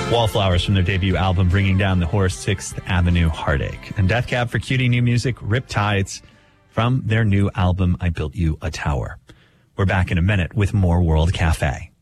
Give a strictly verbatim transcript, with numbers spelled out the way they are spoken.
Wallflowers from their debut album, Bringing Down the Horse, Sixth Avenue Heartache. And Death Cab for Cutie, new music, Riptides, from their new album, I Built You a Tower. We're back in a minute with more World Cafe.